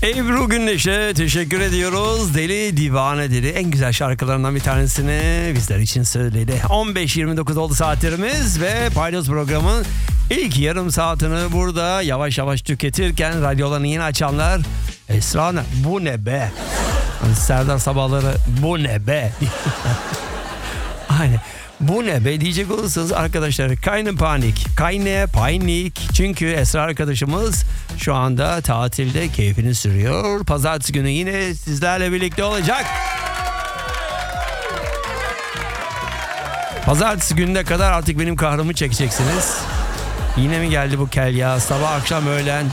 Ebru Gündeş'e teşekkür ediyoruz. Deli Divane Deli en güzel şarkılarından bir tanesini bizler için söyledi. 15.29 oldu saatlerimiz ve Paydos programın ilk yarım saatini burada yavaş yavaş tüketirken radyolarını yeni açanlar Esra Hanım bu ne be? Hani Serdar sabahları bu ne be? Aynen. Bu ne be diyecek olursanız arkadaşlar kayne panik. Çünkü Esra arkadaşımız şu anda tatilde keyfini sürüyor. Pazartesi günü yine sizlerle birlikte olacak. Pazartesi gününe kadar artık benim kahrımı çekeceksiniz. Yine mi geldi bu kel ya? Sabah akşam öğlen.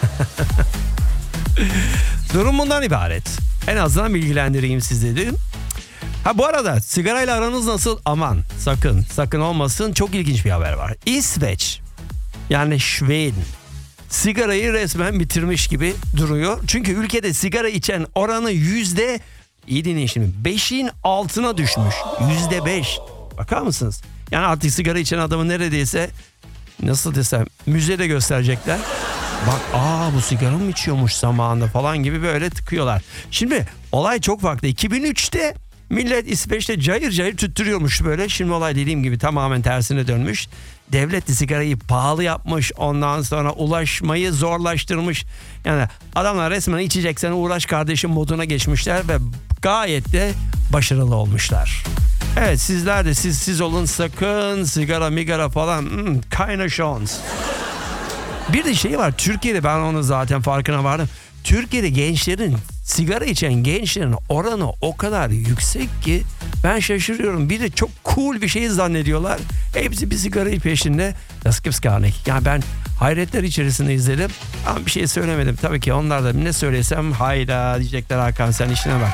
Durum bundan ibaret. En azından bilgilendireyim sizleri. Ha bu arada sigarayla aranız nasıl? Aman sakın olmasın. Çok ilginç bir haber var. İsveç yani Şveden sigarayı resmen bitirmiş gibi duruyor. Çünkü ülkede sigara içen oranı iyi dinleyin şimdi 5'in altına düşmüş. %5. Bakar mısınız? Yani artık sigara içen adamı neredeyse nasıl desem müzede gösterecekler. Bak bu sigara mı içiyormuş zamanında falan gibi böyle tıkıyorlar. Şimdi olay çok farklı. 2003'te millet İsveç'te cayır cayır tüttürüyormuş böyle. Şimdi olay dediğim gibi tamamen tersine dönmüş. Devlet de sigarayı pahalı yapmış. Ondan sonra ulaşmayı zorlaştırmış. Yani adamlar resmen içeceksen uğraş kardeşim moduna geçmişler ve gayet de başarılı olmuşlar. Evet sizler de siz olun sakın sigara migara falan kaynaşons. Bir de şey var Türkiye'de ben onun zaten farkına vardım. Türkiye'de sigara içen gençlerin oranı o kadar yüksek ki ben şaşırıyorum. Bir de çok cool bir şey zannediyorlar. Hepsi bir sigarayı peşinde. Das gibt's gar nicht. Yani ben hayretler içerisinde izledim. Ama bir şey söylemedim. Tabii ki onlar da ne söylesem hayda diyecekler Hakan sen işine bak.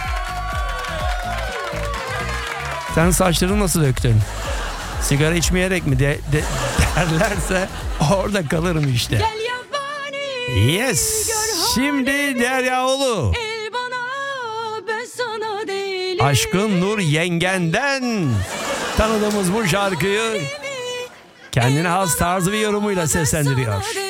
Sen saçlarını nasıl döktün? Sigara içmeyerek mi derlerse orada kalırım işte. Yes. Şimdi Deryaoğlu. Aşkın Nur Yengen'den tanıdığımız bu şarkıyı kendine has tarzı bir yorumuyla seslendiriyor.